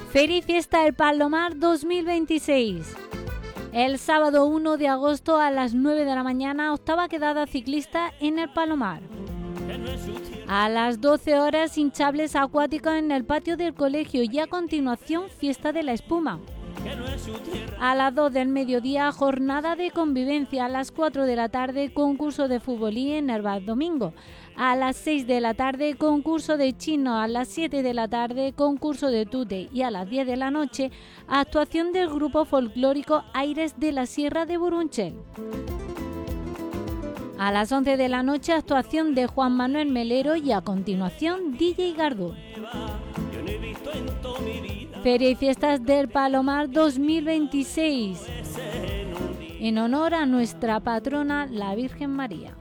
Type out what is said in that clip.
Feria y Fiesta del Palomar 2026. El sábado 1 de agosto a las 9 de la mañana, octava quedada ciclista en el Palomar. A las 12 horas, hinchables acuáticos en el patio del colegio y a continuación, fiesta de la espuma. A las 2 del mediodía, jornada de convivencia. A las 4 de la tarde, concurso de futbolí en el Bar Domingo. A las 6 de la tarde, concurso de chino. A las 7 de la tarde, concurso de tute. Y a las 10 de la noche, actuación del grupo folclórico Aires de la Sierra de Burunchel. A las 11 de la noche, actuación de Juan Manuel Melero y a continuación, DJ Gardú. Feria y Fiestas del Palomar 2026, en honor a nuestra patrona, la Virgen María.